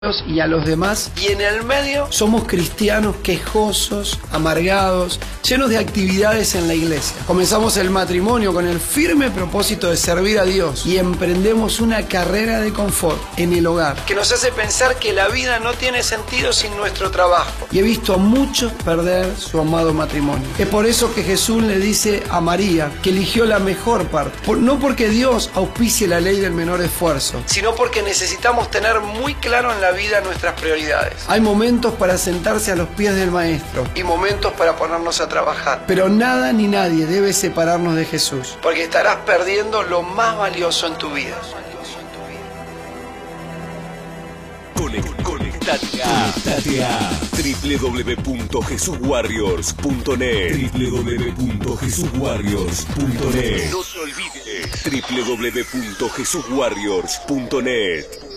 y a los demás, y en el medio somos cristianos quejosos, amargados, llenos de actividades en la iglesia. Comenzamos el matrimonio con el firme propósito de servir a Dios y emprendemos una carrera de confort en el hogar que nos hace pensar que la vida no tiene sentido sin nuestro trabajo. Y he visto a muchos perder su amado matrimonio. Es por eso que Jesús le dice a María que eligió la mejor parte, no porque Dios auspicie la ley del menor esfuerzo, sino porque necesitamos tener muy claro en la vida nuestras prioridades. Hay momentos para sentarse a los pies del Maestro y momentos para ponernos a trabajar. Pero nada ni nadie debe separarnos de Jesús, porque estarás perdiendo lo más valioso en tu vida. Conectate a www.jesuswarriors.net www.jesuswarriors.net. No te olvides www.jesuswarriors.net.